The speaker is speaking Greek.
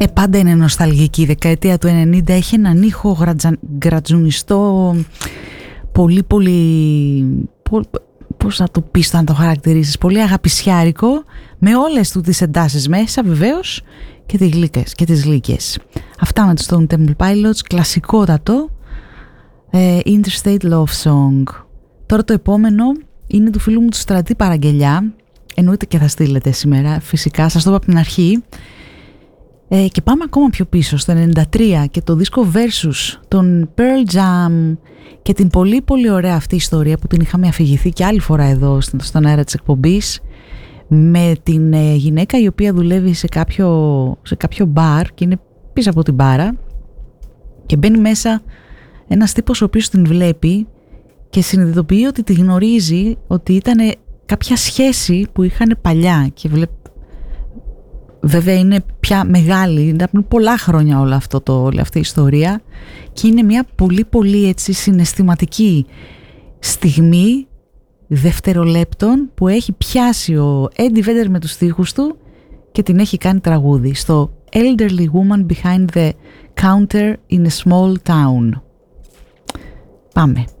Πάντα είναι νοσταλγική. Η δεκαετία του 90 έχει έναν ήχο γρατζουνιστό, πολύ πώς να το πεις, αν το χαρακτηρίσεις, πολύ αγαπησιάρικο, με όλες του τις εντάσεις μέσα βεβαίως και τις γλύκες. Αυτά με τους Stone Temple Pilots, κλασικότατο Interstate Love Song. Τώρα το επόμενο είναι του φίλου μου του Στρατή Παραγγελιά, εννοείται και θα στείλετε σήμερα, φυσικά, σας το είπα από την αρχή. Και πάμε ακόμα πιο πίσω, στο 93, και το δίσκο Versus των Pearl Jam και την πολύ πολύ ωραία αυτή ιστορία που την είχαμε αφηγηθεί και άλλη φορά εδώ στον αέρα της εκπομπής, με την γυναίκα η οποία δουλεύει σε κάποιο μπαρ και είναι πίσω από την μπάρα και μπαίνει μέσα ένας τύπος ο οποίος την βλέπει και συνειδητοποιεί ότι τη γνωρίζει, ότι ήταν κάποια σχέση που είχαν παλιά και βέβαια είναι πια μεγάλη, είναι πολλά χρόνια όλη αυτή η ιστορία και είναι μια πολύ πολύ έτσι συναισθηματική στιγμή δευτερολέπτων που έχει πιάσει ο Eddie Vedder με τους στίχους του και την έχει κάνει τραγούδι στο Elderly Woman Behind the Counter in a Small Town. Πάμε.